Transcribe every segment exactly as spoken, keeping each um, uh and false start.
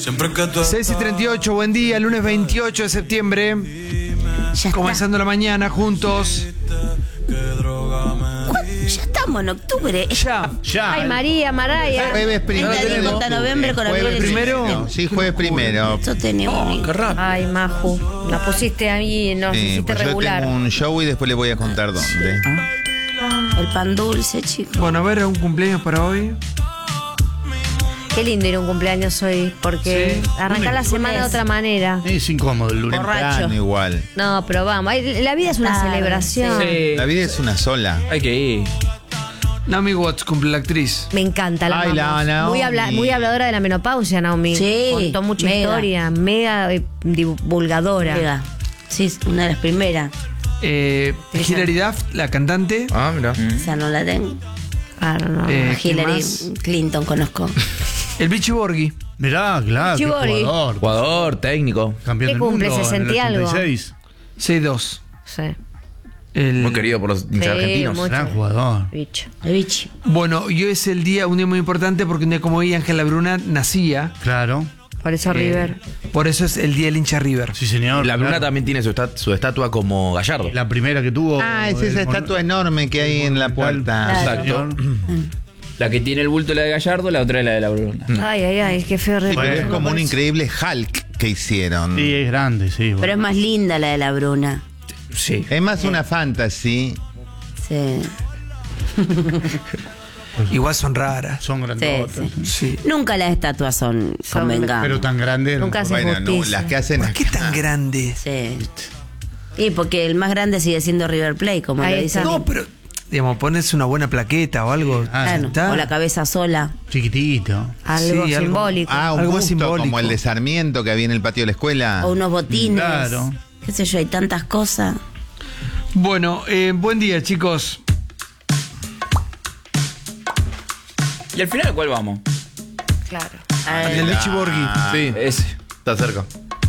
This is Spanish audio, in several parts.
seis y treinta y ocho, buen día, lunes veintiocho de septiembre. Ya Comenzando la mañana juntos. Ya estamos en octubre. Ya. Ya. Ay, María, Maraya. Jueves primero. treinta de noviembre con Jueves abril. primero. Sí, jueves primero. Eso tenemos. Oh, qué rápido. Ay, Maju. La pusiste ahí, nos Sí, hiciste pues yo regular. tengo un show y después le voy a contar dónde. El pan dulce, chicos. Bueno, a ver, un cumpleaños para hoy. Qué lindo ir a un cumpleaños hoy, porque Sí. arrancar la semana de otra manera. Es incómodo el lunes. Borracho. Temprano igual. No, pero vamos. Ay, la vida es una Ah, celebración. Sí. La vida es una sola. Hay que ir. Naomi Watts cumple la actriz. Me encanta la Ay, la amamos. Naomi. Muy, habla- muy habladora de la menopausia, Naomi. Sí, Contó mucha mega. historia, mega eh, divulgadora. Llega. Sí, es una de las primeras. Eh, Hilary Duff, la cantante. Ah, mira. Esa no la tengo. Claro, no. Eh, A ¿quién Hillary más? Clinton conozco. El Vichy Borghi. Mirá, claro, qué Chibori. jugador. Jugador, técnico. Campeón ¿Qué del cumple? mundo en el sesenta y algo. ochenta y seis. seis dos. Sí. El... Muy querido por los hinchas Sí, argentinos. mucho. Gran jugador. Bicho. El bicho. Bueno, y hoy es el día, un día muy importante porque un día como hoy Ángela Bruna nacía. Claro. Por eso River. Eh, por eso es el día del hincha River. Sí, señor. La Bruna claro. también tiene su, estat- su estatua como Gallardo. La primera que tuvo. Ah, es el esa mon- estatua enorme que hay en la puerta. Exacto. Señor. La que tiene el bulto es la de Gallardo, la otra es la de la Bruna. Ay, ay, ay, qué feo Sí, River. pero es Bueno, como un Por eso. increíble Hulk que hicieron. Sí, es grande, sí. bueno. Pero es más linda la de la Bruna. Sí. Es más una fantasy. Sí. Igual son raras. Son Sí, grandotas. sí. Sí. Nunca las estatuas son, Son- convengamos. Pero tan grandes. Nunca hace Bueno, no, justicia. las que hacen ¿Por qué acá. tan grande? Sí. Y porque el más grande sigue siendo River Plate, como Ahí lo está. dicen. No, pero, digamos, pones una buena plaqueta o algo. Ah, ya Claro, está. o la cabeza sola. Chiquitito. Algo Sí, algo- simbólico. Ah, un Algo más busto simbólico. como el de Sarmiento que había en el patio de la escuela. O unos botines. Claro. Qué sé yo, hay tantas cosas. Bueno, eh, buen día, chicos. ¿Y al final cuál vamos? Claro. Ay, El Vichy Borghi. Sí, Ese. está cerca.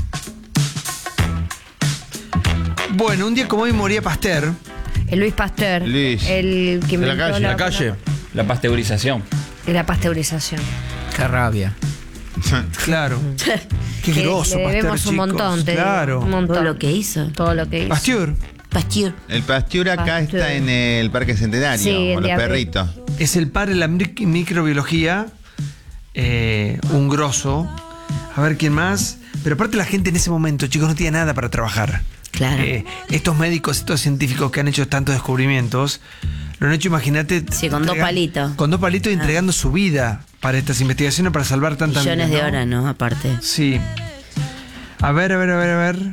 Bueno, un día como hoy moría Pasteur. El Luis Pasteur. Luis. El que De la inventó calle. La calle. La pasteurización. Y la pasteurización. Qué rabia. Claro. Qué Que grosso, le Pasteur, debemos un chicos. montón, te digo. Claro. Un montón. todo lo que hizo. Todo lo que hizo. Pasteur Pasteur. El Pasteur acá Pasteur. está en el Parque Centenario, Sí, en con los Diablé. perritos. es el padre de la mic- microbiología. eh, un grosso. A ver quién más. Pero aparte la gente en ese momento, chicos, no tenía nada para trabajar. Claro. Eh, estos médicos, estos científicos que han hecho tantos descubrimientos, lo han hecho, imagínate. Sí, con dos entrega- palitos. Con dos palitos y entregando su vida para estas investigaciones, para salvar tantas Millones de vidas, ¿no? horas, ¿no? Aparte. Sí. A ver, a ver, a ver, a ver.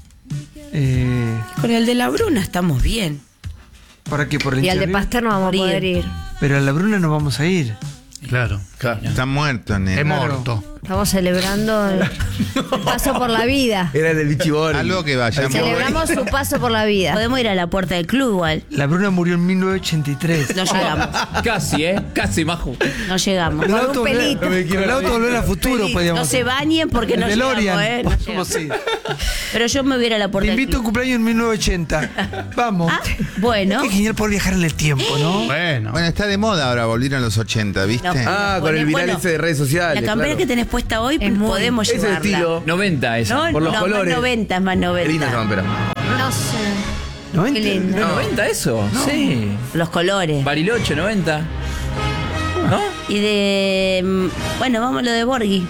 Eh, Con el de la Bruna estamos bien. ¿Para qué? ¿Por el Y al hincha de River? Pasteur no vamos a Morir. poder ir. Pero a la Bruna no vamos a ir. Claro. Está muerto, Es nene. muerto. Estamos celebrando el paso por la vida. Era el del Vichy Borghi. Algo que vayamos. Celebramos su paso por la vida. Podemos ir a la puerta del club igual. La Bruna murió en mil novecientos ochenta y tres. No llegamos. Casi, ¿eh? Casi, Majo. No llegamos. El Por auto, un pelito. volver, el auto volver a futuro, podíamos No se bañen porque El no llegamos, DeLorean, ¿eh? No podemos llegamos. ir. Pero yo me voy a ir a la Te puerta del invito a un club. cumpleaños en mil novecientos ochenta. Vamos. Ah, bueno. Qué genial poder viajar en el tiempo, ¿no? Bueno. Bueno, está de moda ahora, volvieron los ochenta, ¿viste? No. Ah, con el viral Bueno, ese de redes sociales. La campera claro. que tenés puesta hoy Es muy- podemos Ese llevarla. estilo. noventa esa. No, Por los no, colores. más noventa, es más Qué linda esa noventa. campera. No sé. ¿noventa? Qué lindo. ¿No, noventa eso? Sí. Los colores. Bariloche, noventa. ¿No? Y de... mm, Bueno, vamos a lo de Borghi.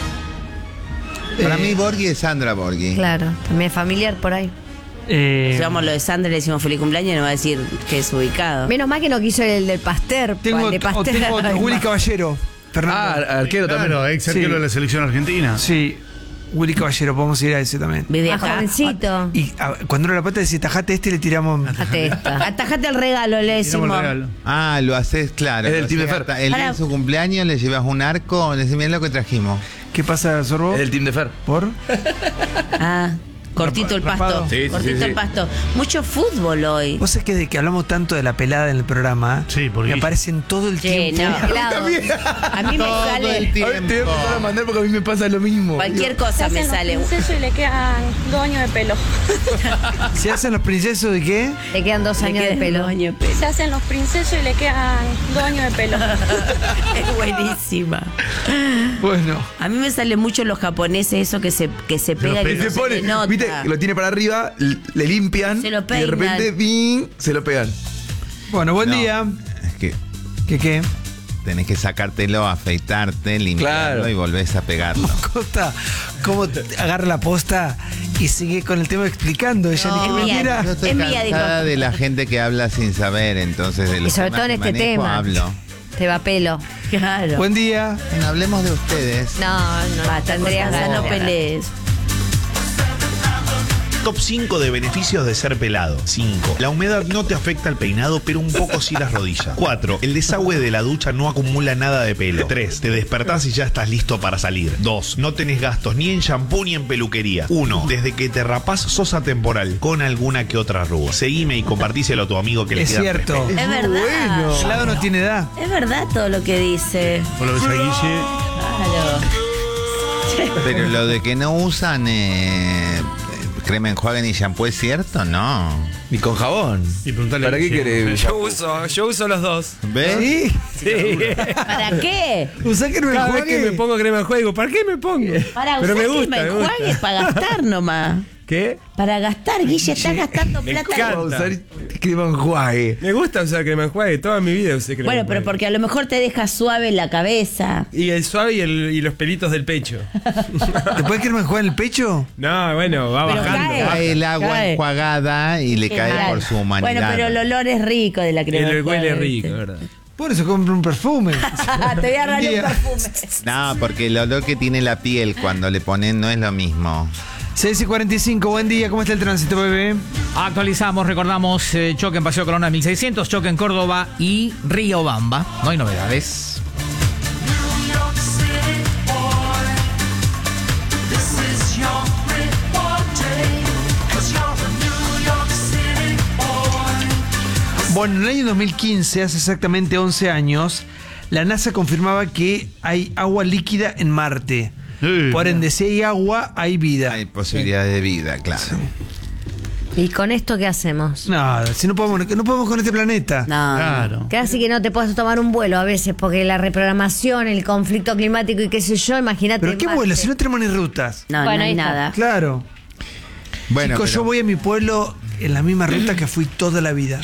Para mí, Borghi es Sandra Borghi. Claro, también es familiar por ahí. Eh, Si vamos a lo de Sandra y le decimos feliz cumpleaños, no va a decir que es ubicado. Menos mal que no quiso el del Pasteur. tengo, el de o Pasteur. tengo otro, Willy Caballero. Ah, Fernando. arquero también. Claro, ex arquero Sí. de la selección argentina. Sí, Willy Caballero, podemos ir a ese también. Vive Más acá. jovencito. Y a- cuando era la pata decía, tajate este y le tiramos. Fíjate esta. Atajate el regalo, le Tiramos decimos. el regalo. Ah, lo haces, claro. Es del lo Team haces de Fer. hasta- El día Para- de su cumpleaños le llevas un arco, le decís, mirá lo que trajimos. ¿Qué pasa, Sorbo? Es del team de Fer. ¿Por? Ah, Cortito el Rapado. pasto. Sí, sí, cortito sí, sí. el pasto. Mucho fútbol hoy. Vos sabés que de que hablamos tanto de la pelada en el programa, Sí, porque- me aparecen todo el Sí, tiempo. no. Claro. A mí me Todo sale el Ahora te voy a tiempo. empezar a mandar porque a mí me pasa lo mismo. cualquier cosa me sale. y le quedan dos años de pelo. ¿Se hacen los princesos de qué? Le quedan dos Me años de quedan pelo. dos años de pelo. Se hacen los princesos y le quedan dos años de pelo. Es buenísima. Bueno. A mí me salen mucho los japoneses, eso que se, que se pega y pelos. no Se se pone, le nota. viste, lo tiene para arriba, l- le limpian Se lo y de peinan. repente ¡ping! Se lo pegan. Bueno, buen No, día. Es que ¿Qué qué? tenés que sacártelo, afeitarte, limpiarlo Claro. y volvés a pegarlo. Costa, ¿cómo te agarra la posta y sigue con el tema explicando? Ella No, ni que es me mía. mira. Yo estoy Es mía, cansada dijo. de la gente que habla sin saber, entonces de Y los sobre temas todo en que este manejo, tema. hablo. Te va pelo. Claro. Buen día. Bueno, hablemos de ustedes. No, no. Basta, Andrea, no, no no. pelees. Top cinco de beneficios de ser pelado. cinco. La humedad no te afecta el peinado, pero un poco sí las rodillas. cuatro. El desagüe de la ducha no acumula nada de pelo. tres. Te despertás y ya estás listo para salir. dos. No tenés gastos ni en shampoo ni en peluquería. uno. Desde que te rapás sos atemporal, con alguna que otra arruga. Seguime y compartíselo a tu amigo que le Es quedan cierto. tres Es verdad. El lado no tiene edad. Es verdad todo lo que dice. Por lo que sea, Guille, Claro. Pero lo de que no usan eh, crema enjuague ni shampoo, ¿es cierto? No. Y con jabón. Y preguntale ¿Para a qué Guille. querés? Yo uso, yo uso los dos. ¿Ves? ¿Sí? Sí. ¿Para qué? Usá que no me Cada vez que me juegue. pongo crema de juego, ¿para qué me pongo? Para Pero usar me gusta, crema me enjuague gusta. para gastar nomás. ¿Qué? Para gastar, Guille, estás gastando Me plata. encanta. Voy a usar crema enjuague. Me gusta usar crema enjuague, toda mi vida usé crema Bueno, pero enjuague. porque a lo mejor te deja suave la cabeza. Y el suave y, el- y los pelitos del pecho. ¿Después que me enjuague en el pecho? No, bueno, va Pero bajando. cae. Cae el agua Cae. enjuagada y le cae Claro. por su humanidad. Bueno, pero el olor es rico de la crema El enjuague, huele ¿viste? rico, ¿verdad? Por eso compro un perfume. Te voy a darle un Día. perfume. No, porque el olor que tiene la piel cuando le ponen no es lo mismo. seis y cuarenta y cinco, buen día. ¿Cómo está el tránsito, bebé? Actualizamos, recordamos, eh, choque en Paseo Corona mil seiscientos, choque en Córdoba y Riobamba. No hay novedades. Bueno, en el año dos mil quince, hace exactamente once años, la NASA confirmaba que hay agua líquida en Marte. Sí. Por ende, si hay agua, hay vida. Hay posibilidades de vida, claro. ¿Y con esto qué hacemos? No, si no podemos, no podemos con este planeta. No, Claro. Casi que no te puedes tomar un vuelo a veces porque la reprogramación, el conflicto climático y qué sé yo, imagínate. Pero qué Marte. vuelo, si no tenemos ni rutas. no, Bueno, no ahí hay está. nada. Claro. Bueno, Chicos, pero- yo voy a mi pueblo en la misma ruta que fui toda la vida.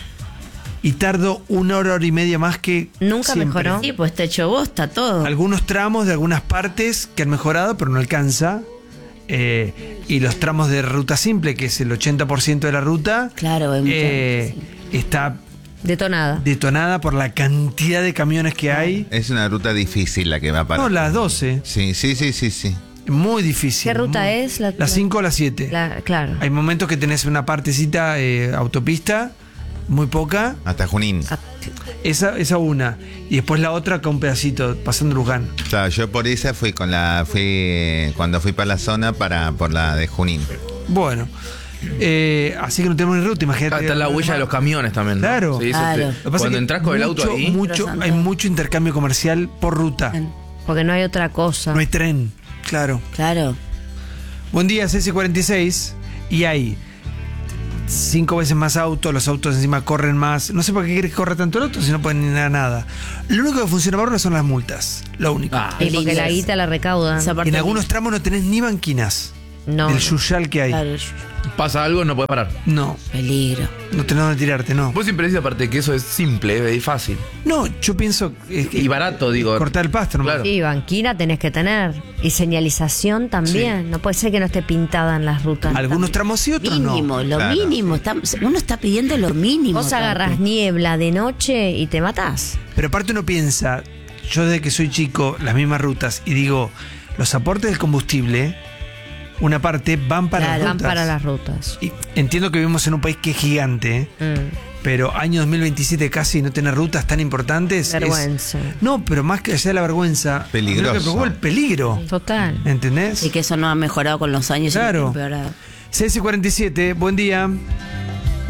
Y tardo una hora, hora y media más que Nunca siempre. mejoró. Sí, pues te hecho bosta todo. Algunos tramos de algunas partes que han mejorado, pero no alcanza. Eh, y los tramos de ruta simple, que es el ochenta por ciento de la ruta, Claro, hay mucha eh, ruta, está Detonada. detonada por la cantidad de camiones que hay. Es una ruta difícil la que va para. No, las doce. Sí, sí, sí, sí, sí. Muy difícil. ¿Qué ruta Muy- es? La- Las cinco o las siete. La- claro. Hay momentos que tenés una partecita eh, autopista, muy poca. Hasta Junín. Ah, Esa, esa una. Y después la otra acá un pedacito, pasando Luján. Claro, yo por esa fui con la. Fui cuando fui para la zona para por la de Junín. Bueno. eh, así que no tenemos ni ruta, imagínate. Acá está la huella de los camiones también. ¿no? Claro. Sí, eso Claro. te- Lo que pasa cuando es que entras con el auto mucho, ahí. mucho- Santo. hay mucho intercambio comercial por ruta. Porque no hay otra cosa. No hay tren, claro. Claro. Buen día, C S cuarenta y seis. Y hay cinco veces más autos, los autos encima corren más. No sé por qué quieres que corra tanto el auto si no pueden ni nada, nada. Lo único que funciona ahora son las multas. Lo único. Ah, Y porque la guita la recaudan. Esa parte en algunos linda. tramos no tenés ni banquinas. No. Del yuyal que hay. Claro, pasa algo, no puedes parar. No, peligro. no tenés donde tirarte, no. Vos siempre decís aparte que eso es simple, es fácil. No, yo pienso eh, que Y barato, digo. cortar el pasto, nomás. Claro. Sí, banquina tenés que tener. Y señalización también. No puede ser que no esté pintada en las rutas. Algunos tramos sí, otros Mínimo, no. lo Claro. mínimo. Estamos- uno está pidiendo lo mínimo. Vos agarrás aparte. niebla de noche y te matás. Pero aparte uno piensa, yo desde que soy chico, las mismas rutas, y digo, los aportes del combustible, una parte van para Claro, las Van rutas. para las rutas. Y entiendo que vivimos en un país que es gigante, Mm. pero año dos mil veintisiete casi no tener rutas tan importantes. es- Vergüenza. no, pero más que allá de la vergüenza, Peligroso. lo que preocupa el peligro. Total. ¿Entendés? Y que eso no ha mejorado con los años. Claro. Y que ha empeorado. C S cuarenta y siete, buen día.